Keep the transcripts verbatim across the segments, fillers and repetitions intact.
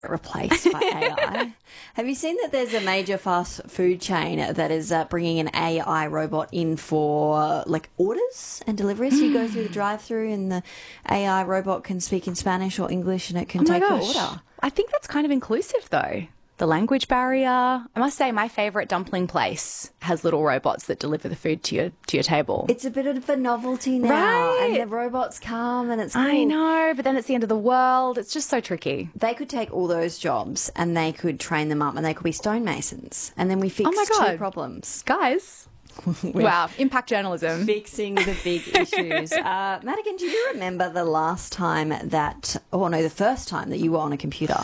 replaced by A I. Have you seen that there's a major fast food chain that is uh, bringing an A I robot in for like orders and deliveries? So you go through the drive-through and the A I robot can speak in Spanish or English and it can Oh my take your gosh. order. I think that's kind of inclusive though. The language barrier. I must say my favourite dumpling place has little robots that deliver the food to your to your table. It's a bit of a novelty now. Right. And the robots come and it's cool. I know, but then it's the end of the world. It's just so tricky. They could take all those jobs and they could train them up and they could be stonemasons. And then we fix Oh my two God. problems. Guys. Wow, impact journalism. Fixing the big issues. Uh, Madigan, do you remember the last time that, oh no, the first time that you were on a computer?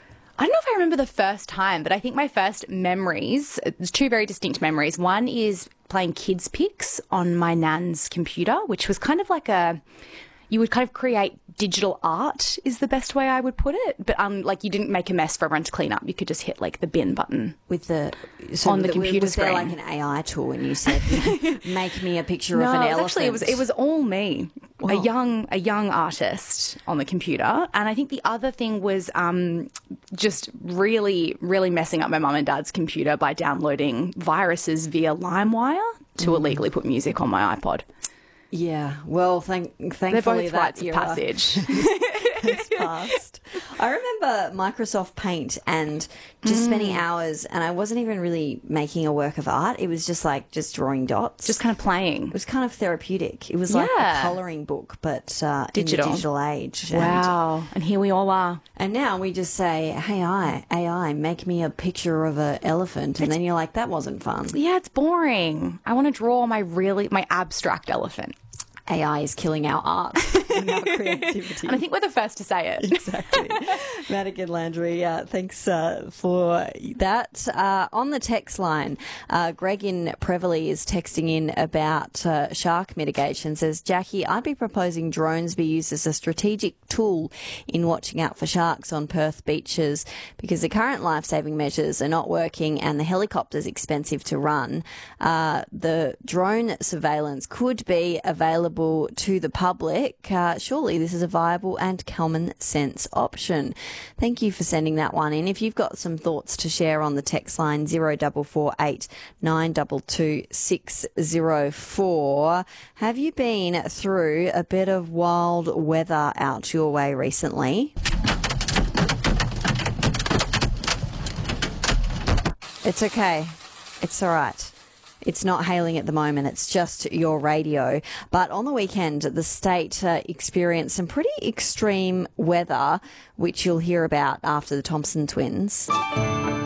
I don't know if I remember the first time, but I think my first memories, there's two very distinct memories. One is playing Kids Pix on my nan's computer, which was kind of like a, you would kind of create digital art is the best way I would put it. But um, like you didn't make a mess for everyone to clean up. You could just hit like the bin button. With the so On the was- computer was there screen. like an A I tool and you said, make me a picture No, of an it was elephant? actually it was it was all me, a young a young artist on the computer, and I think the other thing was um, just really really messing up my mum and dad's computer by downloading viruses via LimeWire to Mm. illegally put music on my iPod. Yeah, well, thank, thankfully They're both that rites of era passage. has passed. I remember Microsoft Paint and just spending hours, and I wasn't even really making a work of art. It was just like just drawing dots. Just kind of playing. It was kind of therapeutic. It was like Yeah. a colouring book, but uh, Digital. in the digital age. And, Wow. And here we all are. and now we just say, hey, I, A I, make me a picture of an elephant. And then you're like, that wasn't fun. Yeah, it's boring. I want to draw my really, my abstract elephant. A I is killing our art and our creativity. And I think we're the first to say it. Exactly. Madigan Landry, uh, thanks uh, for that. Uh, on the text line, uh, Greg in Prevelly is texting in about uh, shark mitigation. Says, Jackie, I'd be proposing drones be used as a strategic tool in watching out for sharks on Perth beaches because the current life-saving measures are not working and the helicopter's expensive to run. Uh, the drone surveillance could be available to the public. Uh, surely this is a viable and common sense option. Thank you for sending that one in. If you've got some thoughts to share on the text line zero four four eight nine two two six zero four, have you been through a bit of wild weather out your way recently? It's okay. It's all right. It's not hailing at the moment. It's just your radio. But on the weekend, the state uh, experienced some pretty extreme weather, which you'll hear about after the Thompson twins.